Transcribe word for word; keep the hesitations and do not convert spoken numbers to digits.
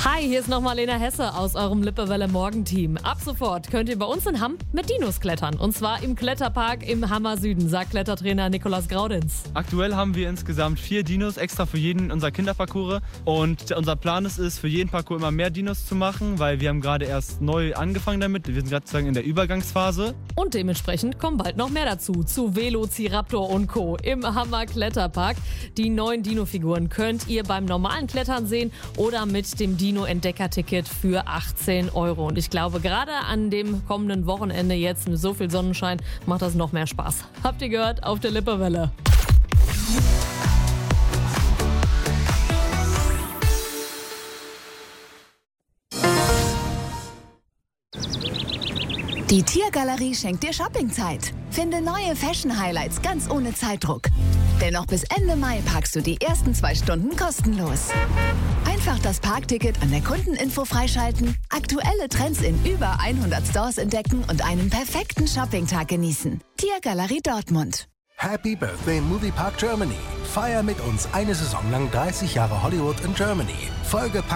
Hi, hier ist nochmal Lena Hesse aus eurem Lippewelle Morgenteam. Ab sofort könnt ihr bei uns in Hamm mit Dinos klettern. Und zwar im Kletterpark im Hammer Süden, sagt Klettertrainer Nikolaus Graudins. Aktuell haben wir insgesamt vier Dinos extra für jeden unserer Kinderparcours. Und unser Plan ist es, für jeden Parcours immer mehr Dinos zu machen, weil wir haben gerade erst neu angefangen damit. Wir sind gerade sozusagen in der Übergangsphase. Und dementsprechend kommen bald noch mehr dazu, zu Velociraptor und Co. im Hammer Kletterpark. Die neuen Dino-Figuren könnt ihr beim normalen Klettern sehen oder mit dem Dino-Entdecker-Ticket für achtzehn Euro. Und ich glaube, gerade an dem kommenden Wochenende jetzt mit so viel Sonnenschein macht das noch mehr Spaß. Habt ihr gehört? Auf der Lippewelle. Die Tiergalerie schenkt dir Shoppingzeit. Finde neue Fashion-Highlights ganz ohne Zeitdruck. Denn noch bis Ende Mai parkst du die ersten zwei Stunden kostenlos. Einfach das Parkticket an der Kundeninfo freischalten, aktuelle Trends in über hundert Stores entdecken und einen perfekten Shoppingtag genießen. Tiergalerie Dortmund. Happy Birthday Movie Park Germany. Feier mit uns eine Saison lang dreißig Jahre Hollywood in Germany. Folge